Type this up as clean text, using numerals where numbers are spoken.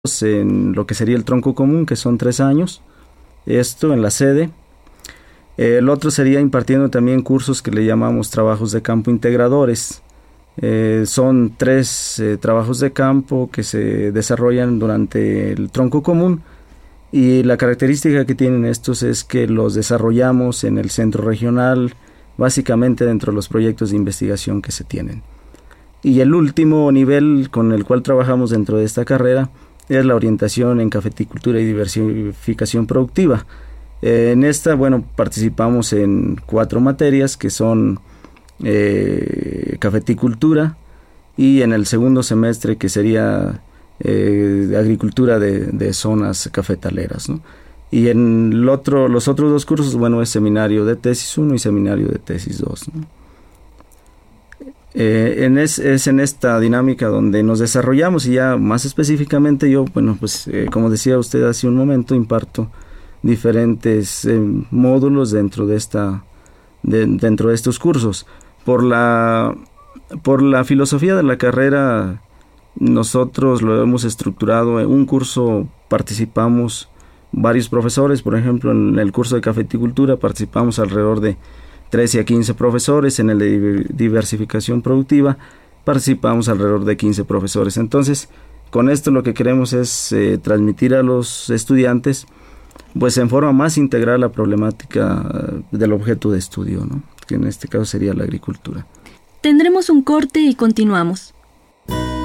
en lo que sería el tronco común, que son 3 años, esto en la sede. El otro sería impartiendo también cursos que le llamamos trabajos de campo integradores. Son 3 trabajos de campo que se desarrollan durante el tronco común, y la característica que tienen estos es que los desarrollamos en el centro regional, básicamente dentro de los proyectos de investigación que se tienen. Y el último nivel con el cual trabajamos dentro de esta carrera es la orientación en cafeticultura y diversificación productiva. En esta, participamos en 4 materias que son cafeticultura, y en el segundo semestre que sería agricultura de zonas cafetaleras, ¿no? Y en los otros 2 cursos, es seminario de tesis 1 y seminario de tesis 2, ¿no? Es en esta dinámica donde nos desarrollamos, y ya más específicamente yo, como decía usted hace un momento, imparto diferentes módulos dentro de estos cursos. Por la filosofía de la carrera, nosotros lo hemos estructurado. En un curso participamos varios profesores. Por ejemplo, en el curso de cafeticultura participamos alrededor de 13 a 15 profesores. En el de diversificación productiva participamos alrededor de 15 profesores. Entonces, con esto lo que queremos es transmitir a los estudiantes, en forma más integral, la problemática del objeto de estudio, ¿no? Que en este caso sería la agricultura. Tendremos un corte y continuamos.